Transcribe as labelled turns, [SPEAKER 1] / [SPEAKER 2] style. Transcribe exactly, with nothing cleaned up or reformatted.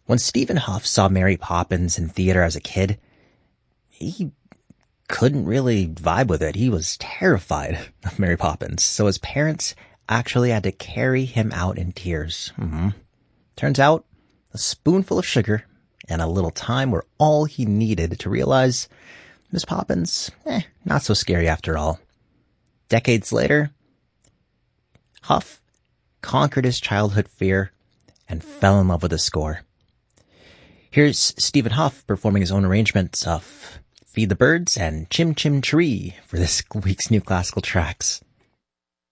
[SPEAKER 1] When Stephen Huff saw Mary Poppins in theater as a kid, he couldn't really vibe with it. He was terrified of Mary Poppins, so his parents actually had to carry him out in tears. Mm-hmm. Turns out, a spoonful of sugar and a little time were all he needed to realize Miss Poppins, eh, not so scary after all. Decades later, Huff conquered his childhood fear and fell in love with the score. Here's Stephen Huff performing his own arrangements of Feed the Birds and Chim Chim Tree for this week's New Classical Tracks.